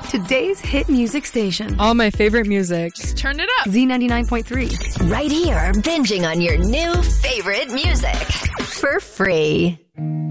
Today's hit music station. All my favorite music. Just turn it up. Z99.3. Right here, binging on your new favorite music for free.